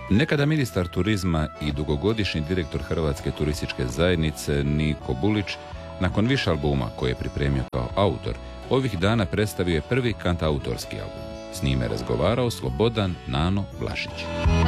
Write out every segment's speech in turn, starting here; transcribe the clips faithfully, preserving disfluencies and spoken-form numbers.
Nekada ministar turizma i dugogodišnji direktor Hrvatske turističke zajednice Niko Bulić, nakon više albuma koje je pripremio kao autor, ovih dana predstavio je prvi kantautorski album. S njime je razgovarao Slobodan Nano Vlašić.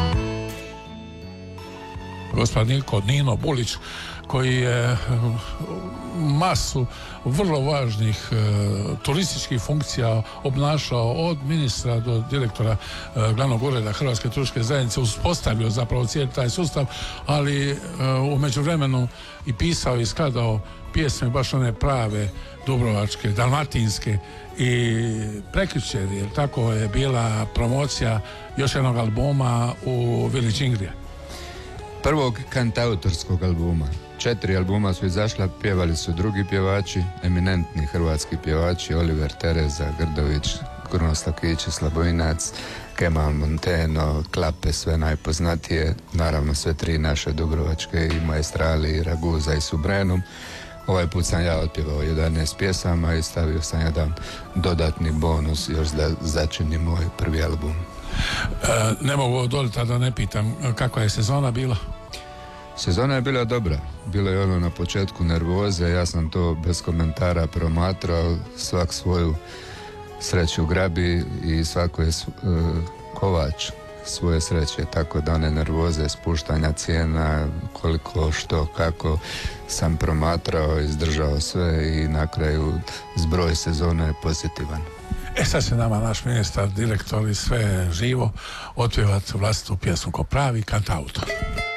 Gospod Niko Nino Bulić, koji je masu vrlo važnih e, turističkih funkcija obnašao od ministra do direktora e, glavnog ureda Hrvatske turističke zajednice, uspostavio zapravo cijeli taj sustav, ali e, u međuvremenu i pisao i skladao pjesme baš one prave, dubrovačke, dalmatinske, i prekjučer, jer tako je bila promocija još jednog albuma u Village Ingrija. Prvog kantautorskog albuma. Četiri albuma su izašla, pjevali su drugi pjevači, eminentni hrvatski pjevači, Oliver Tereza, Grdović, Kruno Stakići, Slabojinac, Kemal Monteno, Klape, sve najpoznatije, naravno sve tri naše dubrovačke, i Maestrali, Raguza i Subrenum. Ovaj put sam ja otpjevao jedanaest pjesama i stavio sam jedan dodatni bonus još da začini moj prvi album. E, ne mogu odoliti, a da ne pitam kakva je sezona bila? Sezona je bila dobra. Bilo je ono na početku nervoze, ja sam to bez komentara promatrao, svak svoju sreću grabi i svako je uh, kovač svoje sreće, tako da one nervoze, spuštanja cijena, koliko, što, kako, sam promatrao, izdržao sve i na kraju zbroj sezone je pozitivan. E sad će nama naš ministar, direktor i sve živo otpjevati vlastitu pjesmu ko pravi kantautor.